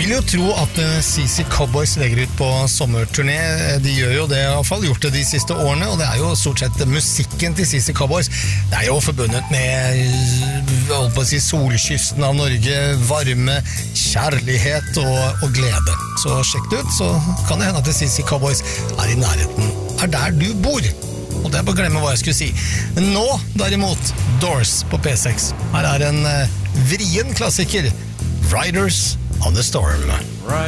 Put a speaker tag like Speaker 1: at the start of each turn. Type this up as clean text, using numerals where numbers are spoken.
Speaker 1: vil jo tro at CC Cowboys legger ut på sommerturné. De gjør jo det, i hvert fall gjort det de siste årene, og det jo stort sett musikken til CC Cowboys. Det jo forbundet med holdt på å si, solkysten av Norge, varme, kjærlighet og glede. Så sjekk det ut, så kan det hende at CC Cowboys i nærheten, der du bor. Og det bare å glemme hva jeg skulle si. Men nå, derimot, Doors på P6. Her en vrien klassiker, Riders on the Storm.